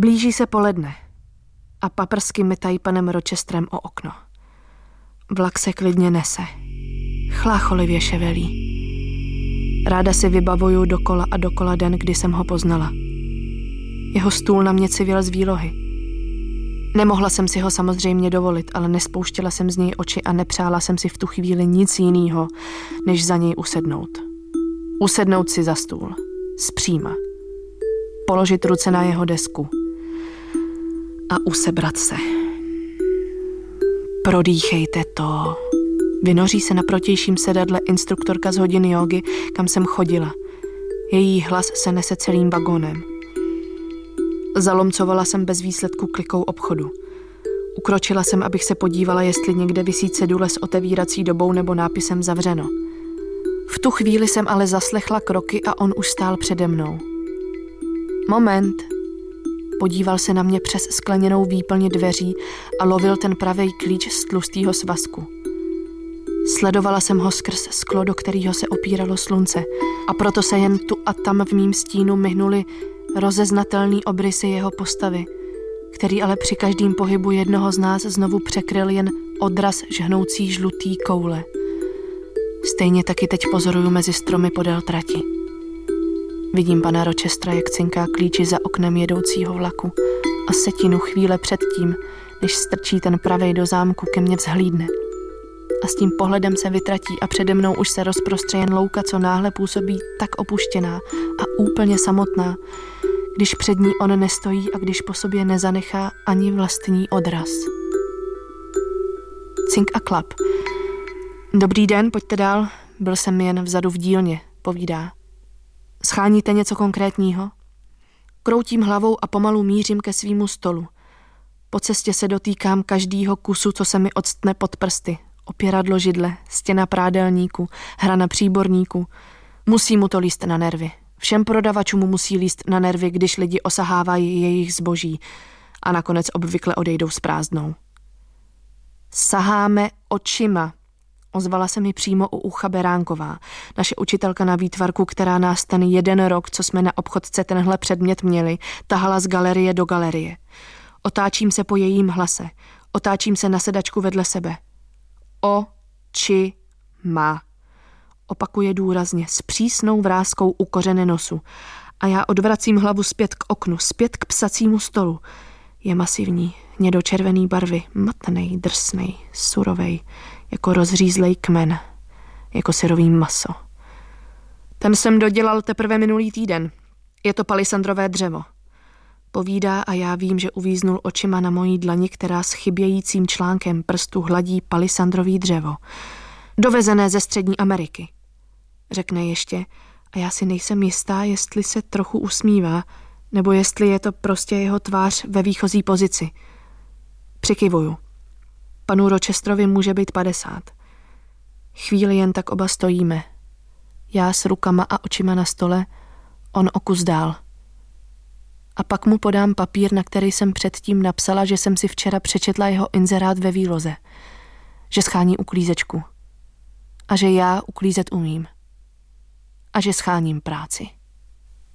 Blíží se poledne a paprsky metají panem Rochesterem o okno. Vlak se klidně nese. Chlácholivě ševelí. Ráda si vybavuju dokola a dokola den, kdy jsem ho poznala. Jeho stůl na mě civěl z výlohy. Nemohla jsem si ho samozřejmě dovolit, ale nespouštěla jsem z něj oči a nepřála jsem si v tu chvíli nic jinýho, než za něj usednout. Usednout si za stůl. Zpříma. Položit ruce na jeho desku. A usebrat se. Prodýchejte to. Vynoří se na protějším sedadle instruktorka z hodiny jógy, kam jsem chodila. Její hlas se nese celým vagónem. Zalomcovala jsem bez výsledku klikou obchodu. Ukročila jsem, abych se podívala, jestli někde visí cedule s otevírací dobou nebo nápisem zavřeno. V tu chvíli jsem ale zaslechla kroky a on už stál přede mnou. Moment. Podíval se na mě přes skleněnou výplň dveří a lovil ten pravej klíč z tlustýho svazku. Sledovala jsem ho skrz sklo, do kterého se opíralo slunce, a proto se jen tu a tam v mým stínu myhnuly rozeznatelný obrysy jeho postavy, který ale při každém pohybu jednoho z nás znovu překryl jen odraz žhnoucí žlutý koule. Stejně taky teď pozoruju mezi stromy podél trati. Vidím pana Rochestera, jak cinká klíči za oknem jedoucího vlaku a setinu chvíle předtím, než strčí ten pravej do zámku, ke mně vzhlídne. A s tím pohledem se vytratí a přede mnou už se rozprostře jen louka, co náhle působí tak opuštěná a úplně samotná, když před ní on nestojí a když po sobě nezanechá ani vlastní odraz. Cink a klap. Dobrý den, pojďte dál. Byl jsem jen vzadu v dílně, povídá. Scháníte něco konkrétního? Kroutím hlavou a pomalu mířím ke svýmu stolu. Po cestě se dotýkám každýho kusu, co se mi odstne pod prsty. Opěradlo židle, stěna prádelníku, hra na příborníku. Musí mu to líst na nervy. Všem prodavačům mu musí líst na nervy, když lidi osahávají jejich zboží a nakonec obvykle odejdou s prázdnou. Saháme očima, ozvala se mi přímo u ucha Beránková, naše učitelka na výtvarku, která nás ten jeden rok, co jsme na obchodce tenhle předmět měli, tahala z galerie do galerie. Otáčím se po jejím hlase, otáčím se na sedačku vedle sebe. Očima. Opakuje důrazně, s přísnou vráskou u kořene nosu. A já odvracím hlavu zpět k oknu, zpět k psacímu stolu. Je masivní, hnědočervený barvy, matnej, drsnej, surovej, jako rozřízlej kmen, jako syrový maso. Ten jsem dodělal teprve minulý týden. Je to palisandrové dřevo. Povídá a já vím, že uvíznul očima na mojí dlani, která s chybějícím článkem prstu hladí palisandrový dřevo. Dovezené ze Střední Ameriky. Řekne ještě a já si nejsem jistá, jestli se trochu usmívá, nebo jestli je to prostě jeho tvář ve výchozí pozici. Přikyvuju. Panu Rochesterovi může být 50. Chvíli jen tak oba stojíme. Já s rukama a očima na stole, on o kus dál. A pak mu podám papír, na který jsem předtím napsala, že jsem si včera přečetla jeho inzerát ve výloze. Že schání uklízečku. A že já uklízet umím. A že scháním práci.